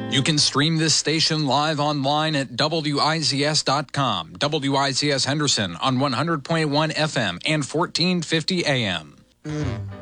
You can stream this station live online at WIZS.com. WIZS Henderson on 100.1 FM and 1450 AM.